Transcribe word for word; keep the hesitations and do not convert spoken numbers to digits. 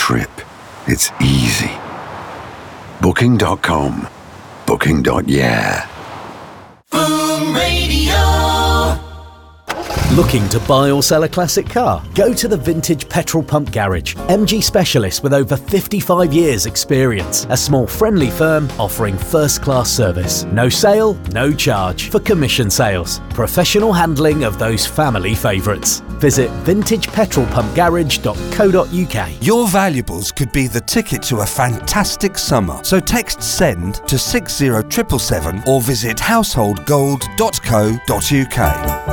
trip. It's easy. Booking dot com. Booking dot yeah. Boom Radio. Looking to buy or sell a classic car? Go to the Vintage Petrol Pump Garage. M G specialist with over fifty-five years experience. A small friendly firm offering first-class service. No sale, no charge for commission sales. Professional handling of those family favourites. Visit vintage petrol pump garage dot co dot uk. Your valuables could be the ticket to a fantastic summer. So text SEND to six zero seven seven seven or visit household gold dot co dot uk.